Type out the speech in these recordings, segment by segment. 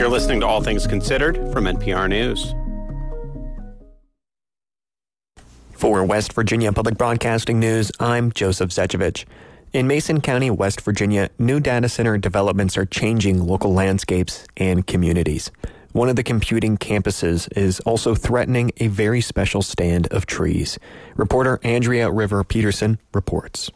You're listening to All Things Considered from NPR News. For West Virginia Public Broadcasting News, I'm Joseph Zechevich. In Mason County, West Virginia, new data center developments are changing local landscapes and communities. One of the computing campuses is also threatening a very special stand of trees. Reporter Andrea River Peterson reports.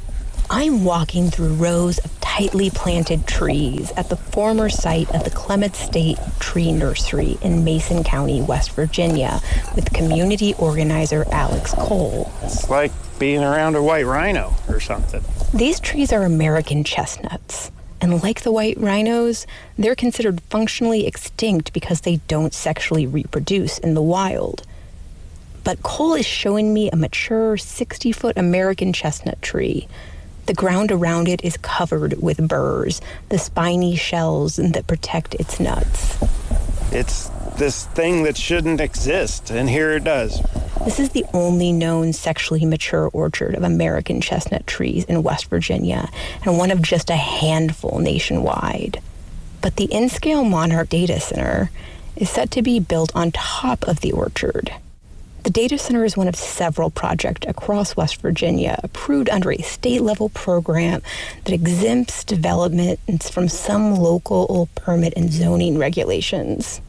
I'm walking through rows of tightly planted trees at the former site of the Clements State Tree Nursery in Mason County, West Virginia, with community organizer Alex Cole. It's like being around a white rhino or something. These trees are American chestnuts. And like the white rhinos, they're considered functionally extinct because they don't sexually reproduce in the wild. But Cole is showing me a mature 60-foot American chestnut tree. The ground around it is covered with burrs, the spiny shells that protect its nuts. It's this thing that shouldn't exist, and here it does. This is the only known sexually mature orchard of American chestnut trees in West Virginia, and one of just a handful nationwide. But the N-Scale Monarch Data Center is set to be built on top of the orchard. The data center is one of several projects across West Virginia approved under a state-level program that exempts developments from some local permit and zoning regulations.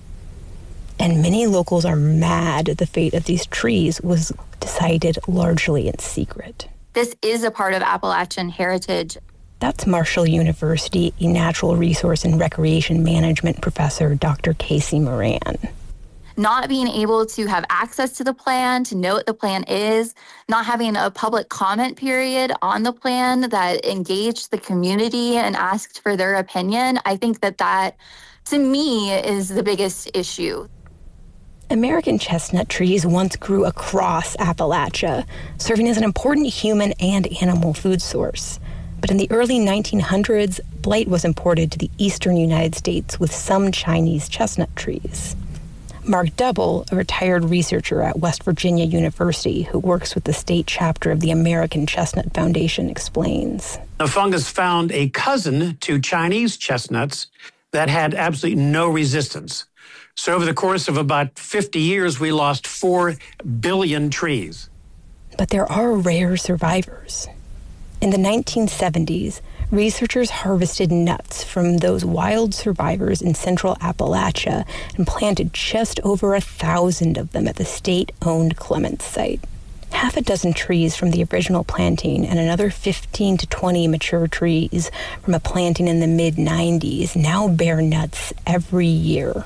And many locals are mad the fate of these trees was decided largely in secret. This is a part of Appalachian heritage. That's Marshall University Natural Resource and Recreation Management professor Dr. Casey Moran. Not being able to have access to the plan, to know what the plan is, not having a public comment period on the plan that engaged the community and asked for their opinion, I think that to me, is the biggest issue. American chestnut trees once grew across Appalachia, serving as an important human and animal food source. But in the early 1900s, blight was imported to the eastern United States with some Chinese chestnut trees. Mark Double, a retired researcher at West Virginia University who works with the state chapter of the American Chestnut Foundation, explains. The fungus found a cousin to Chinese chestnuts that had absolutely no resistance. So over the course of about 50 years, we lost 4 billion trees. But there are rare survivors. In the 1970s, researchers harvested nuts from those wild survivors in central Appalachia and planted just over 1,000 of them at the state-owned Clements site. Half a dozen trees from the original planting and another 15 to 20 mature trees from a planting in the mid-90s now bear nuts every year.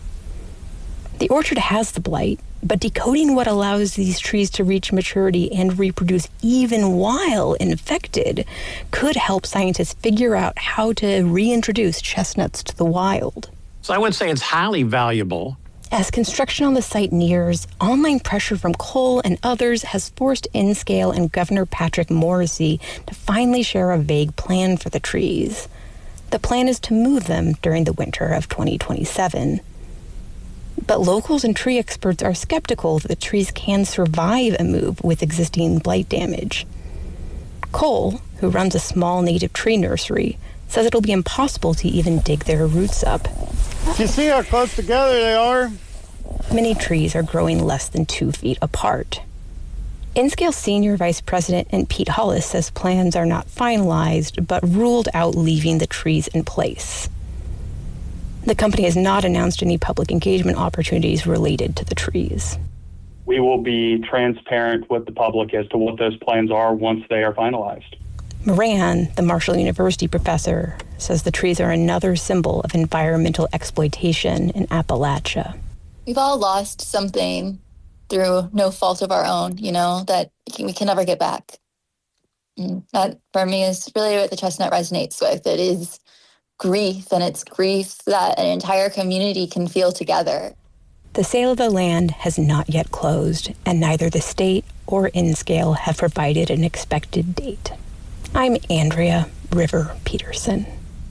The orchard has the blight, but decoding what allows these trees to reach maturity and reproduce even while infected could help scientists figure out how to reintroduce chestnuts to the wild. So I would say it's highly valuable. As construction on the site nears, online pressure from Cole and others has forced N-Scale and Governor Patrick Morrisey to finally share a vague plan for the trees. The plan is to move them during the winter of 2027. But locals and tree experts are skeptical that the trees can survive a move with existing blight damage. Cole, who runs a small native tree nursery, says it'll be impossible to even dig their roots up. You see how close together they are? Many trees are growing less than 2 feet apart. N-Scale Senior Vice President Pete Hollis says plans are not finalized, but ruled out leaving the trees in place. The company has not announced any public engagement opportunities related to the trees. We will be transparent with the public as to what those plans are once they are finalized. Moran, the Marshall University professor, says the trees are another symbol of environmental exploitation in Appalachia. We've all lost something through no fault of our own, that we can never get back. And that, for me, is really what the chestnut resonates with. It is grief, and it's grief that an entire community can feel together. The sale of the land has not yet closed, and neither the state or N-Scale have provided an expected date. I'm Andrea River Peterson.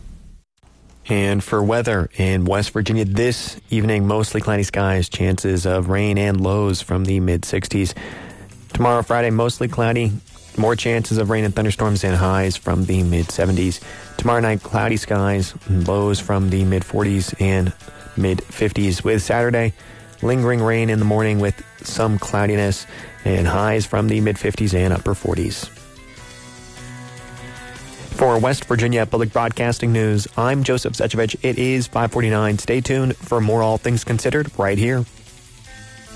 And for weather in West Virginia this evening, mostly cloudy skies, chances of rain and lows from the mid-60s. Tomorrow, Friday, mostly cloudy, More chances of rain and thunderstorms and highs from the mid-70s. Tomorrow night, cloudy skies, lows from the mid-40s and mid-50s. With Saturday, lingering rain in the morning with some cloudiness and highs from the mid-50s and upper 40s. For West Virginia Public Broadcasting News, I'm Joseph Zechovich. It is 5:49. Stay tuned for more All Things Considered right here.